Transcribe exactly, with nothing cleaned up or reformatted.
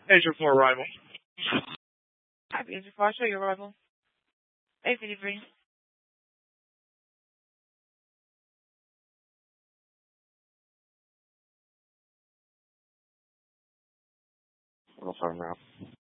Agent for arrival. Happy Agent four, I'll show you arrival. eight fifty-three. We'll find out.